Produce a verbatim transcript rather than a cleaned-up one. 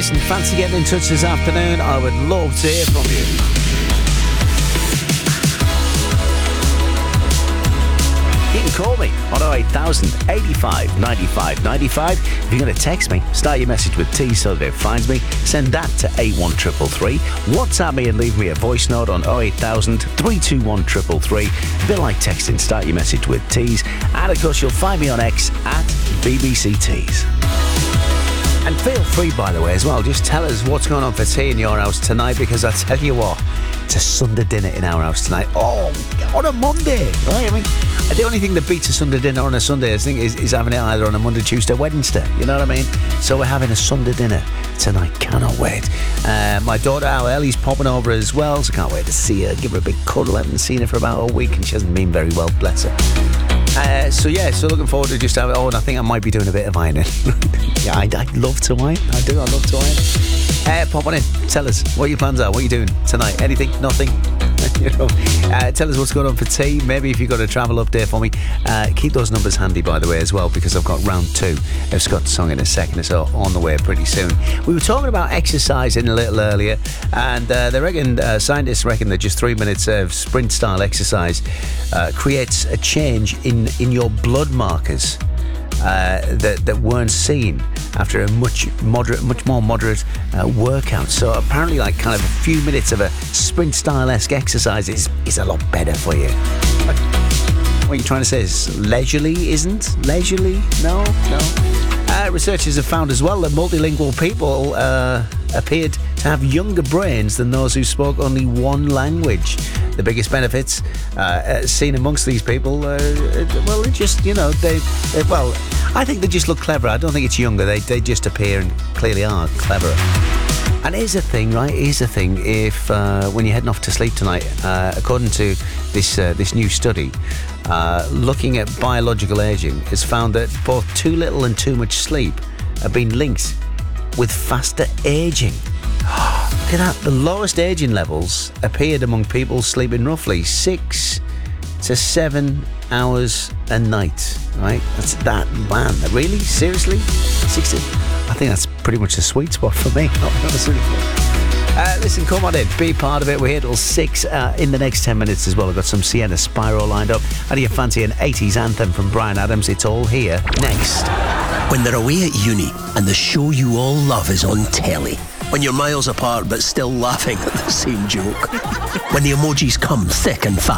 listen, fancy getting in touch this afternoon? I would love to hear from you. You can call me on oh eight thousand eighty-five ninety-five ninety-five. If you're going to text me, start your message with T so that it finds me. Send that to eight one three three three. WhatsApp me and leave me a voice note on oh eight thousand three two one three three three. A bit like texting, start your message with T's. And of course, you'll find me on X at B B C Tees. And feel free, by the way, as well, just tell us what's going on for tea in your house tonight, because I tell you what, it's a Sunday dinner in our house tonight. Oh, on a Monday, right? I mean, the only thing that beats a Sunday dinner on a Sunday, I think, is, is having it either on a Monday, Tuesday, Wednesday. You know what I mean? So we're having a Sunday dinner tonight. Cannot wait. Uh, my daughter, our Ellie's popping over as well, so can't wait to see her, give her a big cuddle. I haven't seen her for about a week, and she hasn't been very well, bless her. Uh, so yeah, so looking forward to just having. Oh, and I think I might be doing a bit of ironing. yeah, I, I love to iron. I do. I love to iron. Uh, pop on in. Tell us what your plans are. What are you doing tonight? Anything? Nothing? you know. Uh, tell us what's going on for tea. Maybe if you've got a travel update for me, uh, keep those numbers handy, by the way, as well, because I've got round two of Scott's song in a second or so on the way pretty soon. We were talking about exercising a little earlier, and uh, they reckon uh, scientists reckon that just three minutes of sprint style exercise uh, creates a change in in your blood markers uh, that that weren't seen after a much moderate, much more moderate uh, workout. So apparently, like kind of a few minutes of a sprint style-esque exercise is is a lot better for you. What you're trying to say is leisurely isn't leisurely? No, no. Uh, researchers have found as well that multilingual people uh, appeared to have younger brains than those who spoke only one language. The biggest benefits uh, seen amongst these people, uh, well, it just, you know, they, they, well, I think they just look clever. I don't think it's younger. They, they just appear and clearly are cleverer. And here's the thing, right? Here's the thing. If uh, when you're heading off to sleep tonight, uh, according to this uh, this new study, uh, looking at biological aging, has found that both too little and too much sleep have been linked with faster aging. Look at that. The lowest aging levels appeared among people sleeping roughly six to seven hours a night. Right? That's that, man. Really? Seriously? Six to... I think that's pretty much the sweet spot for me. I'll be honest with you. Uh, listen, come on in. Be part of it. We're here till six uh, in the next ten minutes as well. I've got some Sienna Spyro lined up. How do you fancy an eighties anthem from Bryan Adams? It's all here next. When they're away at uni and the show you all love is on telly. When you're miles apart but still laughing at the same joke. When the emojis come thick and fast.